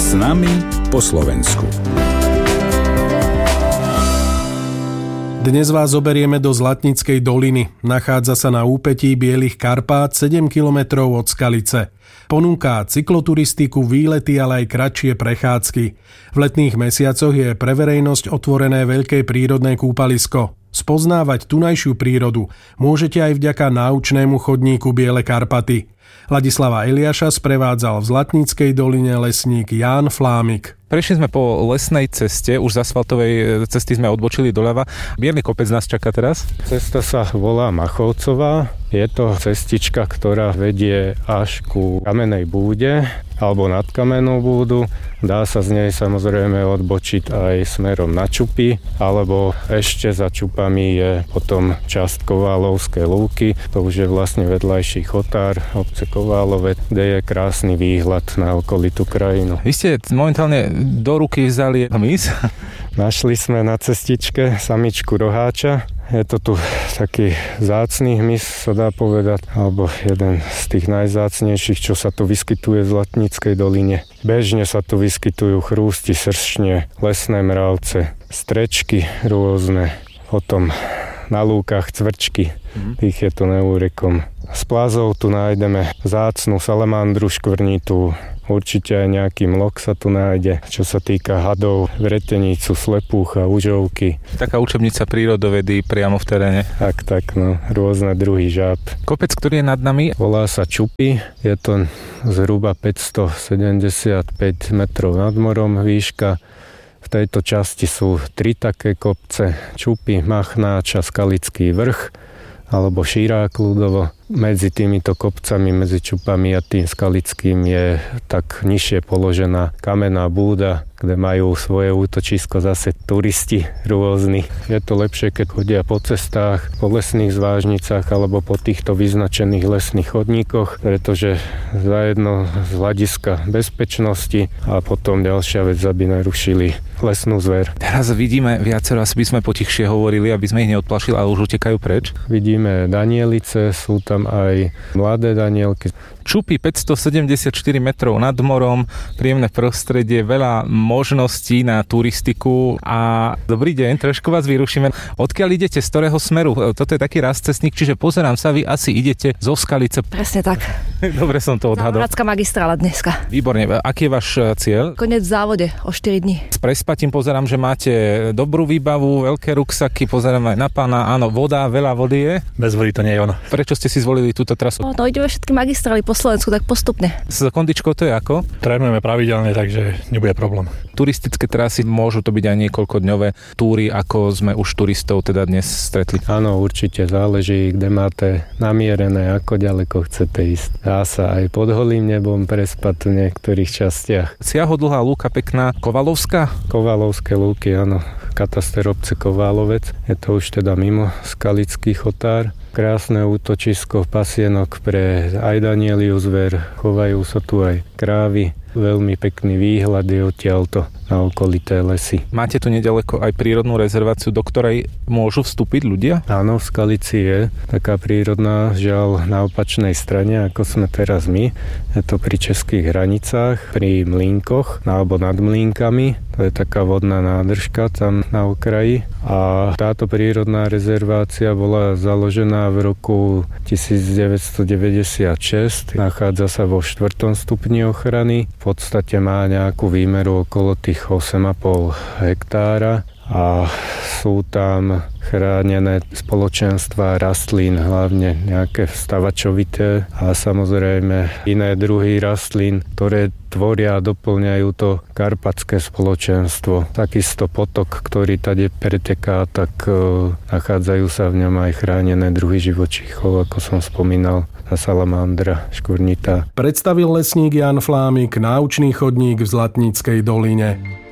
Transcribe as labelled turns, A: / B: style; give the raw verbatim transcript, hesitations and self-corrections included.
A: S nami po Slovensku.
B: Dnes vás zoberieme do Zlatníckej doliny. Nachádza sa na úpetí Bielých Karpát sedem kilometrov od Skalice. Ponúka cykloturistiku, výlety, ale aj kratšie prechádzky. V letných mesiacoch je pre verejnosť otvorené veľké prírodné kúpalisko. Spoznávať tunajšiu prírodu môžete aj vďaka náučnému chodníku Biele Karpaty. Ladislava Eliáša sprevádzal v Zlatníckej doline lesník Ján Flámik.
C: Prešli sme po lesnej ceste, už z asfaltovej cesty sme odbočili doľava. Bielý kopec nás čaká teraz.
D: Cesta sa volá Machovcová. Je to cestička, ktorá vedie až ku Kamennej búde alebo nad Kamennou búdu. Dá sa z nej samozrejme odbočiť aj smerom na Čupy, alebo ešte za Čupami je potom časť Koválovské lúky. To už je vlastne vedľajší chotár obce Koválove, kde je krásny výhľad na okolitú krajinu.
C: Vy ste momentálne do ruky vzali hmyz.
D: Našli sme na cestičke samičku roháča. Je to tu taký vzácny hmyz, sa dá povedať, alebo jeden z tých najvzácnejších, čo sa tu vyskytuje v Zlatníckej doline. Bežne sa tu vyskytujú chrústi, sršne, lesné mravce, strečky rôzne, potom na lúkach cvrčky, tých je to neúrekom. Z plazov tu nájdeme vzácnu salamandru škvrnitú, určite aj nejaký mlok sa tu nájde. Čo sa týka hadov, vretenicu, slepúcha, užovky.
C: Taká učebnica prírodovedy priamo v teréne.
D: Tak, tak, no, rôzne druhy žáb.
C: Kopec, ktorý je nad nami?
D: Volá sa Čupy, je to zhruba päťstosedemdesiatpäť metrov nad morom výška. V tejto časti sú tri také kopce, Čupy, Machnáč a Skalický vrch, alebo Šírák ľudovo. Medzi týmito kopcami, medzi Čupami a tým Skalickým je tak nižšie položená Kamenná búda, kde majú svoje útočisko zase turisti rôzni. Je to lepšie, keď chodia po cestách, po lesných zvážnicách alebo po týchto vyznačených lesných chodníkoch, pretože zajedno z hľadiska bezpečnosti a potom ďalšia vec, aby narušili lesnú zver.
C: Teraz vidíme viacero, asi by sme potichšie hovorili, aby sme ich neodplašili, ale už utekajú preč.
D: Vidíme danielice, sú tam aj mladé danielky.
C: Čupy päťstosedemdesiatštyri metrov nad morom, príjemné prostredie, veľa možností na turistiku a dobrý deň, trošku vás vyrušíme. Odkiaľ idete, z ktorého smeru? Toto je taký rastcestník, čiže pozerám sa, vy asi idete zo Skalice.
E: Presne tak.
C: Dobre som to odhadol.
E: Závodská magistrála dneska.
C: Výborne. Aký je váš cieľ?
E: Koniec v závode o štyri dní.
C: S prespatím pozerám, že máte dobrú výbavu, veľké ruksaky, pozerám aj na pána. Áno, voda, veľa vody je.
F: Bez vody to nie je ono.
C: Prečo ste si zvolili túto trasu?
E: No, no ideme všetky magistrály po Slovensku, tak postupne.
C: S kondičkou to je ako?
F: Trénujeme pravidelne, takže nebude problém.
C: Turistické trasy, môžu to byť aj niekoľkodňové túry, ako sme už turistov teda dnes stretli.
D: Áno, určite záleží, kde máte namierené, ako ďaleko chcete ísť. Dá sa aj pod holým nebom prespať v niektorých častiach.
C: Siahodlhá lúka pekná, Kovalovská?
D: Kovalovské lúky, áno. Kataster obce Koválovec. Je to už teda mimo Skalický chotár. Krásne útočisko, pasienok pre aj danieliu zver. Chovajú sa tu aj krávy. Veľmi pekný výhľad je odtiaľto na okolité lesy.
C: Máte tu nedaleko aj prírodnú rezerváciu, do ktorej môžu vstúpiť ľudia?
D: Áno, v Skalici je taká prírodná, žiaľ na opačnej strane, ako sme teraz my. Je to pri českých hranicách, pri Mlínkoch, alebo nad Mlínkami. To je taká vodná nádržka tam na okraji. A táto prírodná rezervácia bola založená v roku devätnásťstodeväťdesiatšesť. Nachádza sa vo štvrtom stupni ochrany. V podstate má nejakú výmeru okolo tých osem a pol hektára a sú tam chránené spoločenstvá rastlín, hlavne nejaké vstavačovité a samozrejme iné druhy rastlín, ktoré tvoria a doplňajú to karpatské spoločenstvo. Takisto potok, ktorý tady preteká, tak e, nachádzajú sa v ňom aj chránené druhy živočíchov, ako som spomínal, tá salamandra škvrnitá.
B: Predstavil lesník Ján Flámik náučný chodník v Zlatníckej doline.